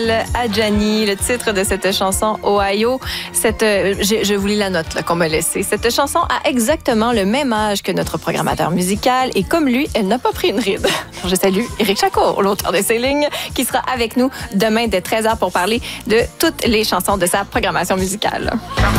Adjani, le titre de cette chanson Ohio. Je vous lis la note qu'on m'a laissée. Cette chanson a exactement le même âge que notre programmateur musical et comme lui, elle n'a pas pris une ride. Je salue Éric Chacour, l'auteur de ces lignes, qui sera avec nous demain dès 13h pour parler de toutes les chansons de sa programmation musicale.